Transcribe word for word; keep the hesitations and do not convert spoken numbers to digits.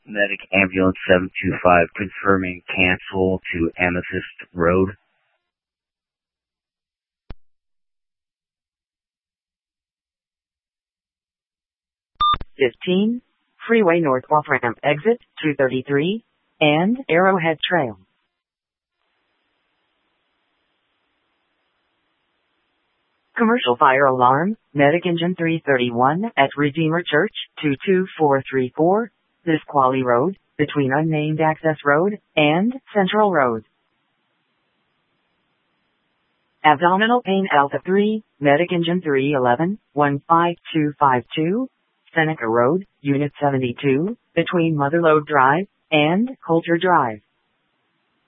Medic Ambulance seven two five confirming cancel to Amethyst Road. fifteen, Freeway North off-ramp exit two thirty-three, and Arrowhead Trail. Commercial fire alarm, Medic Engine three thirty-one at Redeemer Church, two two four three four, Nisqually Road, between Unnamed Access Road and Central Road. Abdominal pain Alpha three, Medic Engine three eleven, one five two five two, Seneca Road, Unit seventy-two, between Motherlode Drive and Coulter Drive.